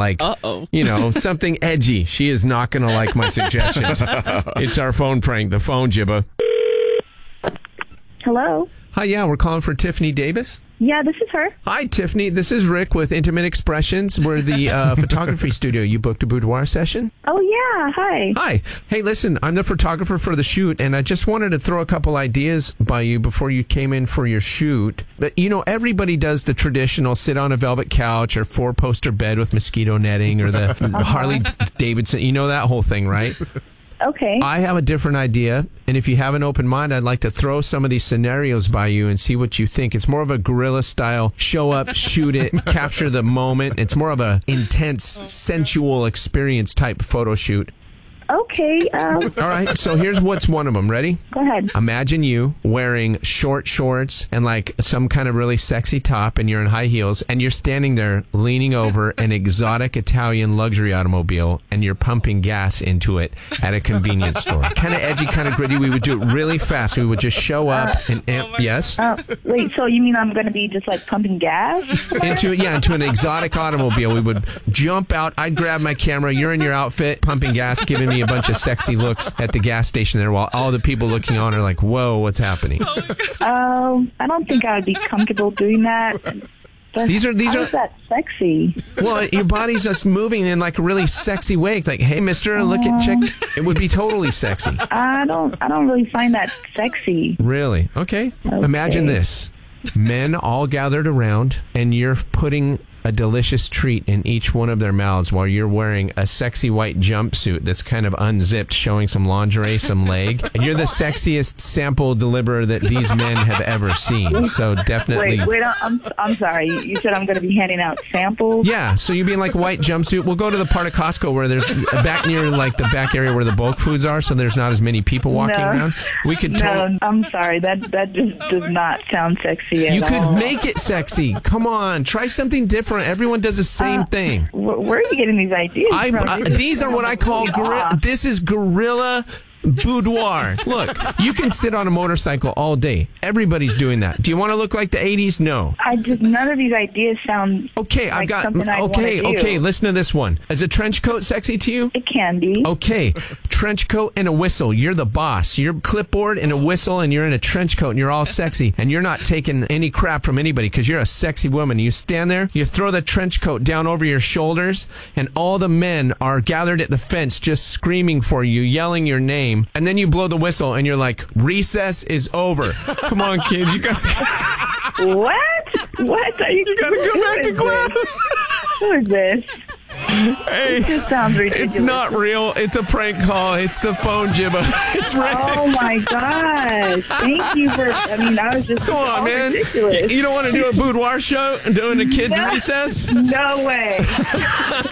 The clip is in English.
like, something edgy. She is not going to like my suggestions. It's our phone prank, the phone jibba. Hello? Hi, yeah, we're calling for Tiffany Davis. Yeah, this is her. Hi, Tiffany. This is Rick with Intimate Expressions. We're the photography studio. You booked a boudoir session? Oh, yeah. Hi. Hi. Hey, listen, I'm the photographer for the shoot, and I just wanted to throw a couple ideas by you before you came in for your shoot. But, everybody does the traditional sit on a velvet couch or 4-poster bed with mosquito netting or the Harley Davidson. You know that whole thing, right? Okay. I have a different idea, and if you have an open mind, I'd like to throw some of these scenarios by you and see what you think. It's more of a guerrilla style, show up, shoot it, capture the moment. It's more of a intense, sensual experience type photo shoot. Okay. All right, so here's what's one of them. Ready? Go ahead. Imagine you wearing short shorts and like some kind of really sexy top, and you're in high heels, and you're standing there leaning over an exotic Italian luxury automobile, and you're pumping gas into it at a convenience store. Kind of edgy, kind of gritty. We would do it really fast. We would just show up and yes? Wait, so you mean I'm going to be just like pumping gas? Into an exotic automobile. We would jump out. I'd grab my camera. You're in your outfit, pumping gas, giving me a bunch of sexy looks at the gas station there while all the people looking on are like, whoa, what's happening? I don't think I would be comfortable doing that. But these are that sexy? Well, your body's just moving in like a really sexy way. It's like, hey, mister, look at check. It would be totally sexy. I don't really find that sexy. Really? Okay. Imagine this. Men all gathered around, and you're putting a delicious treat in each one of their mouths while you're wearing a sexy white jumpsuit that's kind of unzipped, showing some lingerie, some leg. And you're the sexiest sample deliverer that these men have ever seen. So definitely. Wait, I'm sorry. You said I'm going to be handing out samples? Yeah, so you'd be in like a white jumpsuit. We'll go to the part of Costco where there's back near like the back area where the bulk foods are, so there's not as many people walking around. We could No, I'm sorry. That just does not sound sexy at all. You could make it sexy. Come on, try something different. Everyone does the same thing. Where are you getting these ideas from? These are what I call guerrilla. This is guerrilla boudoir. Look, you can sit on a motorcycle all day. Everybody's doing that. Do you want to look like the 80s? No. None of these ideas sound something I want to do. Okay, listen to this one. Is a trench coat sexy to you? It can be. Okay, trench coat and a whistle. You're the boss. You're clipboard and a whistle, and you're in a trench coat, and you're all sexy, and you're not taking any crap from anybody because you're a sexy woman. You stand there, you throw the trench coat down over your shoulders, and all the men are gathered at the fence just screaming for you, yelling your name. And then you blow the whistle and you're like, recess is over. Come on, kids. You got What? Are you gotta go back to class. Who is this? Hey, this sounds ridiculous. It's not real. It's a prank call. It's the phone jibba. It's Rick. Oh my gosh. Thank you for, I was just Come on, man. Ridiculous. You don't want to do a boudoir show during the kids' recess? No way.